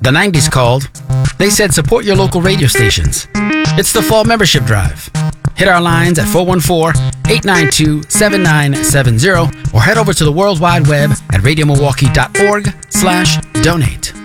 The 90s called. They said support your local radio stations. It's the fall membership drive. Hit our lines at 414-892-7970 or head over to the World Wide Web at radiomilwaukee.org/donate.